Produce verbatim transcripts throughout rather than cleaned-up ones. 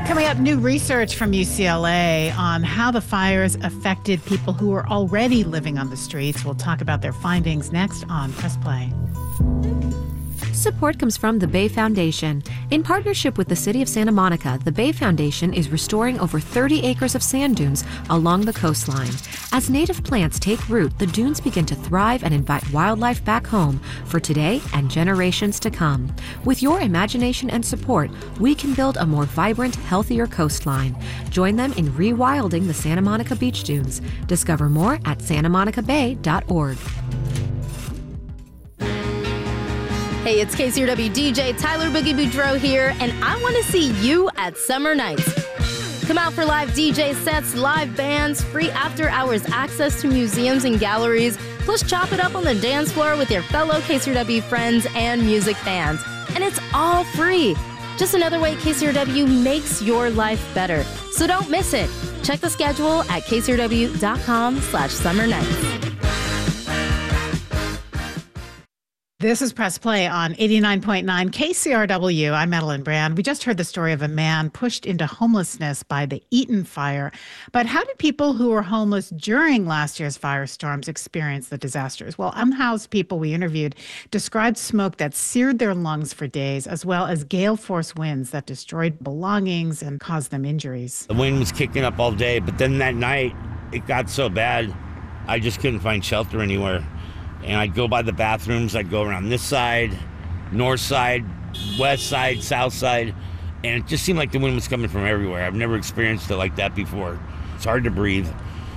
Coming up, new research from U C L A on how the fires affected people who were already living on the streets. We'll talk about their findings next on Press Play. Support comes from the Bay Foundation. In partnership with the City of Santa Monica, the Bay Foundation is restoring over thirty acres of sand dunes along the coastline. As native plants take root, the dunes begin to thrive and invite wildlife back home for today and generations to come. With your imagination and support, we can build a more vibrant, healthier coastline. Join them in rewilding the Santa Monica beach dunes. Discover more at santa monica bay dot org. Hey, it's K C R W D J Tyler Boogie Boudreaux here, and I want to see you at Summer Nights. Come out for live D J sets, live bands, free after-hours access to museums and galleries, plus chop it up on the dance floor with your fellow K C R W friends and music fans. And it's all free. Just another way K C R W makes your life better. So don't miss it. Check the schedule at k c r w dot com slash summer nights. This is Press Play on eighty-nine point nine K C R W. I'm Madeline Brand. We just heard the story of a man pushed into homelessness by the Eaton fire. But how did people who were homeless during last year's firestorms experience the disasters? Well, unhoused people we interviewed described smoke that seared their lungs for days, as well as gale force winds that destroyed belongings and caused them injuries. The wind was kicking up all day, but then that night it got so bad I just couldn't find shelter anywhere. And I'd go by the bathrooms, I'd go around this side, north side, west side, south side, and it just seemed like the wind was coming from everywhere. I've never experienced it like that before. It's hard to breathe,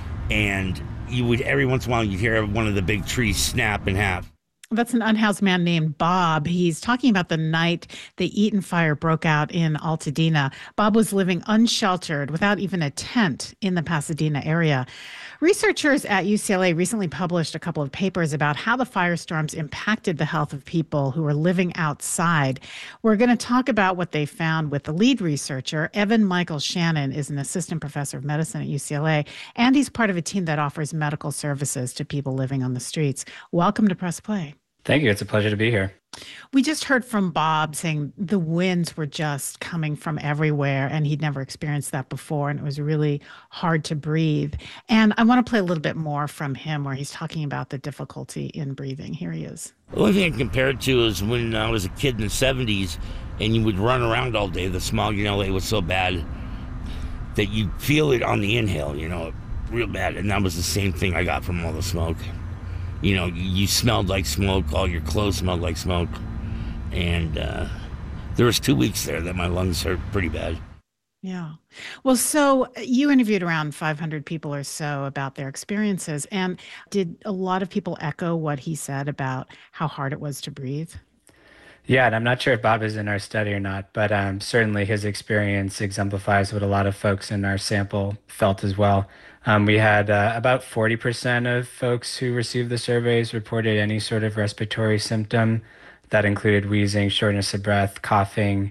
and you would, every once in a while, you'd hear one of the big trees snap in half. That's an unhoused man named Bob. He's talking about the night the Eaton fire broke out in Altadena. Bob was living unsheltered without even a tent in the Pasadena area. Researchers at U C L A recently published a couple of papers about how the firestorms impacted the health of people who were living outside. We're going to talk about what they found with the lead researcher. Evan Michael Shannon is an assistant professor of medicine at U C L A, and he's part of a team that offers medical services to people living on the streets. Welcome to Press Play. Thank you. It's a pleasure to be here. We just heard from Bob saying the winds were just coming from everywhere, and he'd never experienced that before, and it was really hard to breathe. And I want to play a little bit more from him where he's talking about the difficulty in breathing. Here he is. The only thing I can compare it to is when I was a kid in the seventies and you would run around all day. The smog in L A was so bad that you feel it on the inhale, you know, real bad. And that was the same thing I got from all the smoke. You know, you smelled like smoke, all your clothes smelled like smoke. And uh, there was two weeks there that my lungs hurt pretty bad. Yeah. Well, so you interviewed around five hundred people or so about their experiences. And did a lot of people echo what he said about how hard it was to breathe? Yeah, and I'm not sure if Bob is in our study or not, but um, certainly his experience exemplifies what a lot of folks in our sample felt as well. Um, we had uh, about forty percent of folks who received the surveys reported any sort of respiratory symptom. That included wheezing, shortness of breath, coughing,